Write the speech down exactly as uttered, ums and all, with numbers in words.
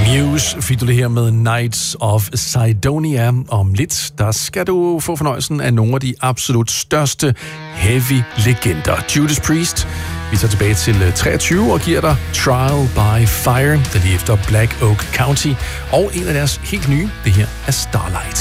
Muse fik du det her med Knights of Sidonia. Om lidt, der skal du få fornøjelsen af nogle af de absolut største heavy-legender. Judas Priest. Vi tager tilbage til treogtyve og giver dig Trial by Fire, der lige efter Black Oak County. Og en af deres helt nye, det her er Starlight.